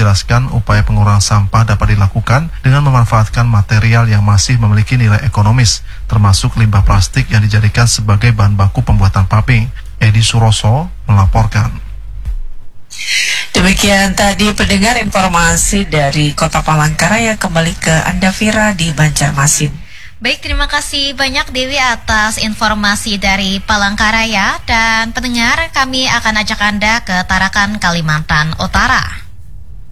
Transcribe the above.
menjelaskan upaya pengurangan sampah dapat dilakukan dengan memanfaatkan material yang masih memiliki nilai ekonomis, termasuk limbah plastik yang dijadikan sebagai bahan baku pembuatan paping. Edi Suroso melaporkan. Demikian tadi pendengar informasi dari Kota Palangkaraya, kembali ke Anda Vira di Banjarmasin. Baik, terima kasih banyak Dewi atas informasi dari Palangkaraya, dan pendengar kami akan ajak Anda ke Tarakan, Kalimantan Utara.